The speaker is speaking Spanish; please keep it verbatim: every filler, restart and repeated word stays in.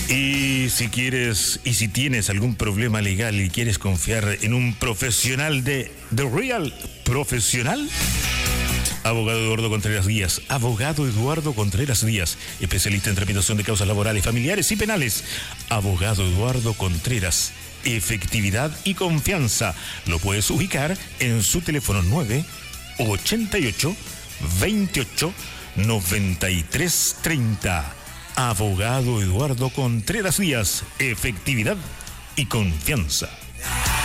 Y si quieres, y si tienes algún problema legal y quieres confiar en un profesional de The Real Profesional, abogado Eduardo Contreras Díaz, abogado Eduardo Contreras Díaz, especialista en tramitación de causas laborales, familiares y penales. Abogado Eduardo Contreras, efectividad y confianza. Lo puedes ubicar en su teléfono nueve ochenta y ocho veintiocho noventa y tres treinta. Abogado Eduardo Contreras Díaz, efectividad y confianza.